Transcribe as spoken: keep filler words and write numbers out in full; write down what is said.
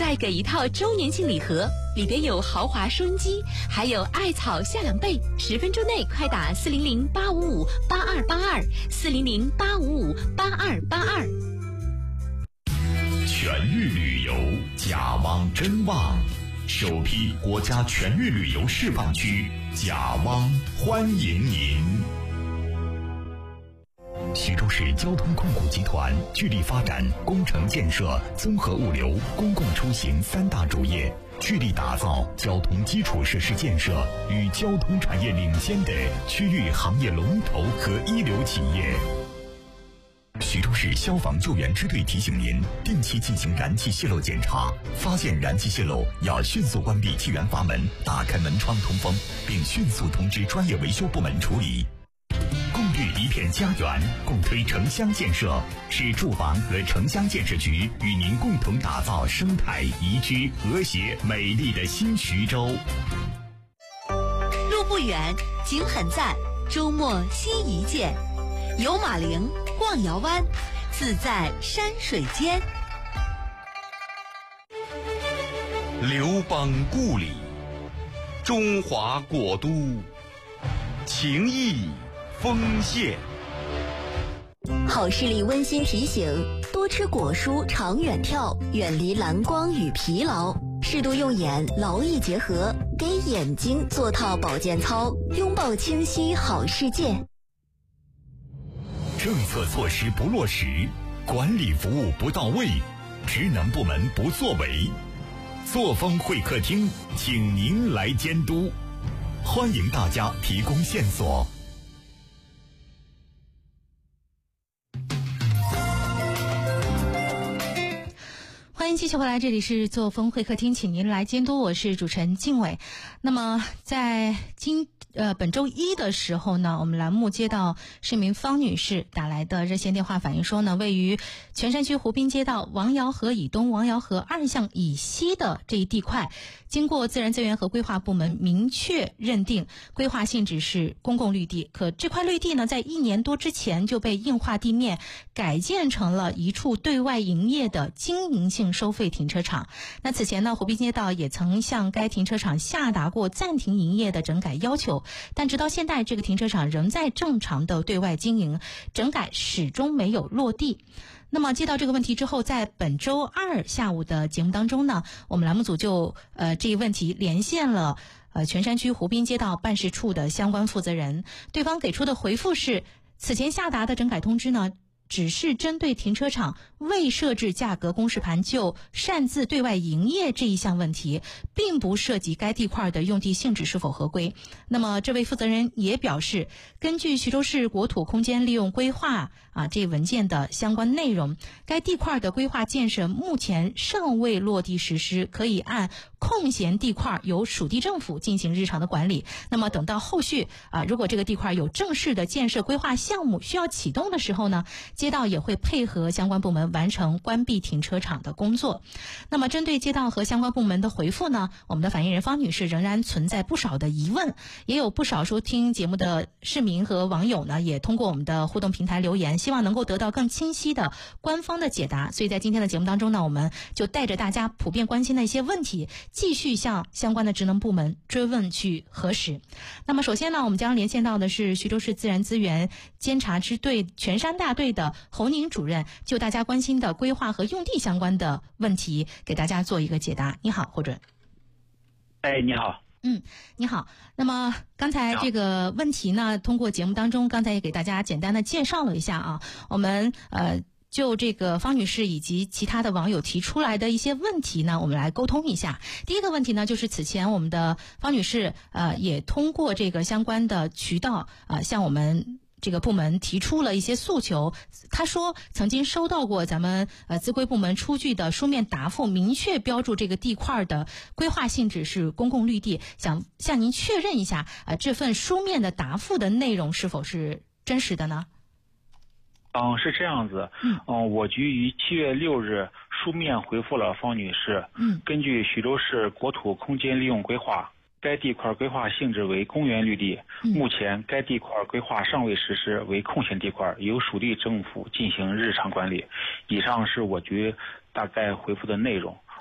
再给一套周年庆礼盒，里边有豪华收音机，还有艾草夏两倍。十分钟内快打四零零八五五八二八二四零零八五五八二八二。 全域旅游，甲汪真旺，首批国家全域旅游示范区，甲汪欢迎您。徐州市交通控股集团聚力发展工程建设、综合物流、公共出行三大主业，聚力打造交通基础设施建设与交通产业领先的区域行业龙头和一流企业。徐州市消防救援支队提醒您，定期进行燃气泄漏检查，发现燃气泄漏要迅速关闭气源阀门，打开门窗通风，并迅速通知专业维修部门处理。共育一片家园，共推城乡建设，市住房和城乡建设局与您共同打造生态宜居、和谐美丽的新徐州。 路不远，景很赞，周末新一见，游马陵，逛瑶湾，自在山水间。 刘邦故里，中华国都，情谊丰县。 好视力温馨提醒：多吃果蔬，长远眺，远离蓝光与疲劳，适度用眼，劳逸结合，给眼睛做套保健操，拥抱清晰好世界。 政策措施不落实，管理服务不到位，职能部门不作为，作风会客厅请您来监督，欢迎大家提供线索。 欢迎继续回来，这里是作风会客厅，请您来监督，我是主持人静伟。那么在今呃本周一的时候呢，我们栏目接到市民方女士打来的热线电话，反映说呢，位于泉山区湖滨街道王窑河以东、王窑河二巷以西的这一地块，经过自然资源和规划部门明确认定规划性质是公共绿地，可这块绿地呢，在一年多之前就被硬化地面改建成了一处对外营业的经营性收费停车场。那此前呢，湖滨街道也曾向该停车场下达过暂停营业的整改要求，但直到现在，这个停车场仍在正常的对外经营，整改始终没有落地。那么接到这个问题之后，在本周二下午的节目当中呢，我们栏目组就呃这一问题连线了呃泉山区湖滨街道办事处的相关负责人，对方给出的回复是，此前下达的整改通知呢，只是针对停车场未设置价格公示盘就擅自对外营业这一项问题，并不涉及该地块的用地性质是否合规。那么这位负责人也表示，根据徐州市国土空间利用规划啊这文件的相关内容，该地块的规划建设目前尚未落地实施，可以按空闲地块由属地政府进行日常的管理。那么等到后续啊，如果这个地块有正式的建设规划项目需要启动的时候呢，街道也会配合相关部门完成关闭停车场的工作。那么针对街道和相关部门的回复呢，我们的反映人方女士仍然存在不少的疑问，也有不少收听节目的市民和网友呢，也通过我们的互动平台留言，希望能够得到更清晰的官方的解答。所以在今天的节目当中呢，我们就带着大家普遍关心的一些问题，继续向相关的职能部门追问去核实。那么首先呢，我们将连线到的是徐州市自然资源监察支队泉山大队的侯宁主任，就大家关心的规划和用地相关的问题给大家做一个解答。你好，侯主任。 哎，你好。 嗯，你好。那么刚才这个问题呢，通过节目当中刚才也给大家简单的介绍了一下啊，我们呃就这个方女士以及其他的网友提出来的一些问题呢，我们来沟通一下。第一个问题呢，就是此前我们的方女士呃也通过这个相关的渠道呃向我们这个部门提出了一些诉求。他说曾经收到过咱们呃资规部门出具的书面答复，明确标注这个地块的规划性质是公共绿地，想向您确认一下呃这份书面的答复的内容是否是真实的呢？ 嗯，是这样子。嗯，嗯我局于七月六日书面回复了方女士。嗯，根据徐州市国土空间利用规划，该地块规划性质为公园绿地，目前该地块规划尚未实施，为空闲地块，由属地政府进行日常管理。以上是我局大概回复的内容。